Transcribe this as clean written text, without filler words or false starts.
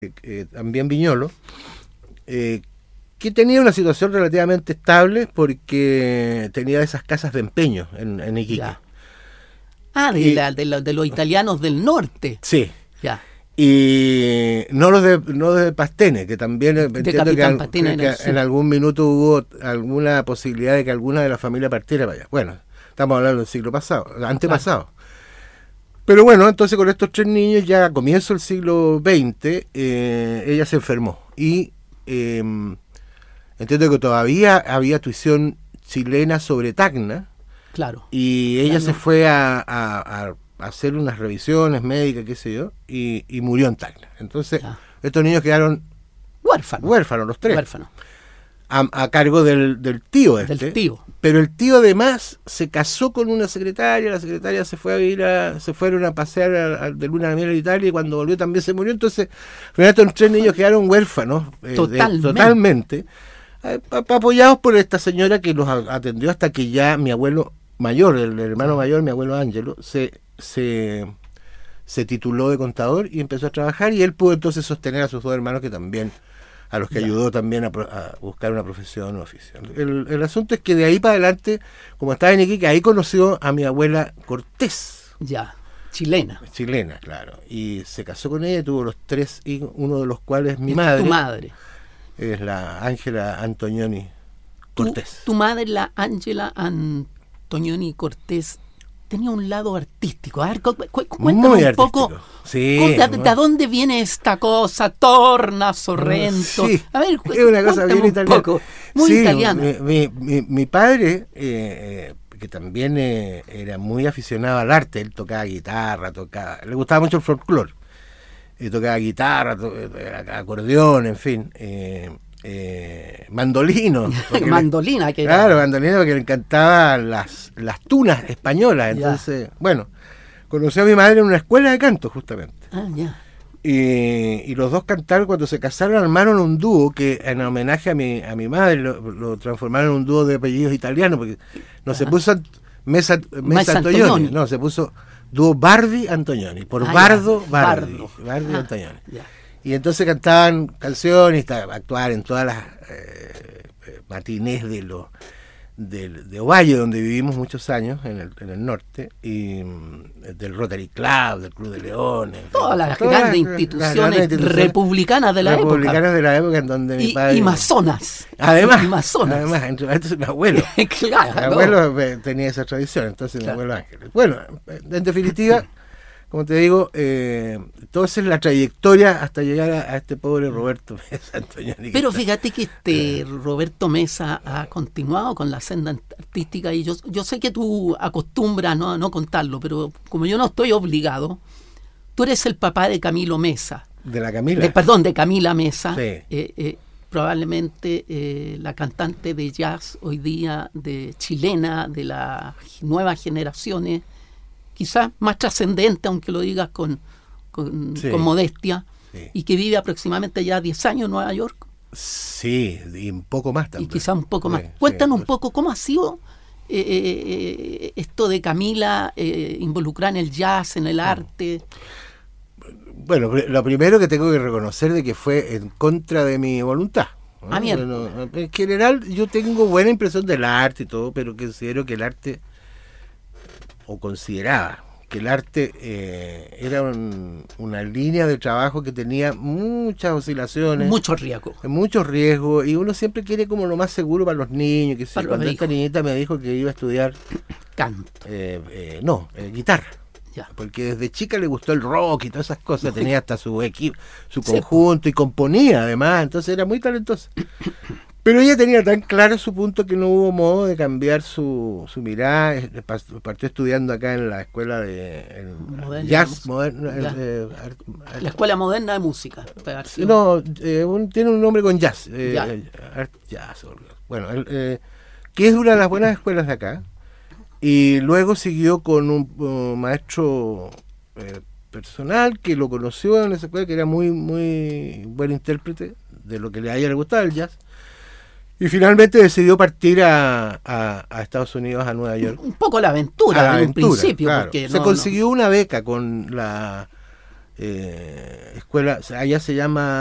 también Viñolo, que tenía una situación relativamente estable porque tenía esas casas de empeño en Iquique. Ya. De los italianos del norte. Sí. Ya. Y no los de Pastene, que también entiendo que en algún minuto hubo alguna posibilidad de que alguna de la familia partiera para allá. Bueno, estamos hablando del siglo pasado, antepasado. Claro. Pero bueno, entonces con estos 3 niños ya a comienzo del siglo XX, ella se enfermó. Y entiendo que todavía había tuición chilena sobre Tacna. Claro. Y ella se fue a hacer unas revisiones médicas, qué sé yo, y murió en Tacna. Entonces, estos niños quedaron huérfanos los 3. Huérfanos. A cargo del tío este. Del tío. Pero el tío además se casó con una secretaria, la secretaria se fue se fueron a pasear de luna de miel a Italia, y cuando volvió también se murió. Entonces, finalmente los 3 niños quedaron huérfanos totalmente, apoyados por esta señora que los atendió hasta que ya mi abuelo mayor, el hermano mayor, mi abuelo Ángelo, se tituló de contador y empezó a trabajar, y él pudo entonces sostener a sus 2 hermanos, que también a los que ayudó también a buscar una profesión o oficio. El asunto es que de ahí para adelante, como estaba en Iquique, ahí conoció a mi abuela Cortés. Ya, chilena. Chilena, claro. Y se casó con ella y tuvo los 3 hijos, uno de los cuales mi madre. Tu madre. Es la Ángela Antonioni Cortés. Tu madre, la Ángela Antonioni Cortés, tenía un lado artístico. A ver, cuéntame un poco. Sí, ¿De dónde viene esta cosa? Torna, Sorrento. Sí, a ver, es una cosa bien italiana. Muy italiana. Mi padre, que también era muy aficionado al arte, él tocaba guitarra, le gustaba mucho el folclore. Tocaba guitarra, acordeón, en fin. Mandolino. Mandolina, que claro, mandolino, porque le encantaban las tunas españolas. Entonces, bueno, conocí a mi madre en una escuela de canto, justamente. Y los 2 cantaron. Cuando se casaron, armaron un dúo que, en homenaje a mi madre, lo transformaron en un dúo de apellidos italianos, porque no se puso Mesa Antonioni, no, se puso dúo Bardi Antonioni, por Bardi Antonioni. Y entonces cantaban canciones, actuaban en todas las matinés de Ovalle, donde vivimos muchos años, en el norte, y del Rotary Club, del Club de Leones. Todas las grandes instituciones republicanas de la época. Republicanas de la época, en donde mi padre... Y masonas. Además, entre estos, mi abuelo. Claro. Mi abuelo tenía esa tradición, entonces mi abuelo Ángel. Bueno, en definitiva... Como te digo, entonces la trayectoria hasta llegar a este pobre Roberto Mesa Antonioni. Pero fíjate que Roberto Mesa ha continuado con la senda artística, y yo sé que tú acostumbras no contarlo, pero como yo no estoy obligado, tú eres el papá de Camilo Mesa. ¿De la Camila? De Camila Mesa. Sí. Probablemente la cantante de jazz hoy día, chilena, de las nuevas generaciones, quizás más trascendente, aunque lo digas con modestia, y que vive aproximadamente ya 10 años en Nueva York. Sí, y un poco más también. Y quizás un poco más. Cuéntanos un poco cómo ha sido esto de Camila, involucrar en el jazz, en el arte. Bueno, lo primero que tengo que reconocer de que fue en contra de mi voluntad. En general yo tengo buena impresión del arte y todo, pero considero que el arte... o consideraba que el arte era una línea de trabajo que tenía muchas oscilaciones, mucho riesgo, y uno siempre quiere como lo más seguro para los niños. Cuando esta niñita me dijo que iba a estudiar canto, guitarra, porque desde chica le gustó el rock y todas esas cosas, tenía hasta su equipo, su conjunto, y componía además, entonces era muy talentosa. Pero ella tenía tan claro su punto que no hubo modo de cambiar su mirada. Partió estudiando acá en la escuela de jazz moderno. La Escuela Moderna de Música. No, tiene un nombre con jazz. Jazz. Bueno, que es una de las buenas escuelas de acá. Y luego siguió con un maestro personal que lo conoció en esa escuela, que era muy, muy buen intérprete de lo que a ella le gustaba, el jazz. Y finalmente decidió partir a Estados Unidos, a Nueva York. Un poco la aventura, en un principio. Claro. Se consiguió una beca con la escuela, allá se llama